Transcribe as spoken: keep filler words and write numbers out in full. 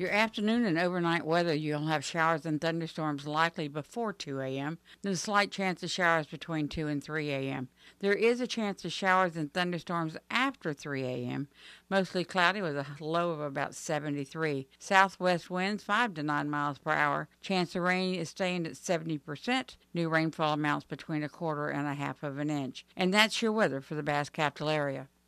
Your afternoon and overnight weather, you'll have showers and thunderstorms likely before two a m, then a slight chance of showers between two and three a m. There is a chance of showers and thunderstorms after three a m, mostly cloudy with a low of about seventy-three. Southwest winds five to nine miles per hour. Chance of rain is staying at seventy percent. New rainfall amounts between a quarter and a half of an inch. And that's your weather for the Bass Capital area.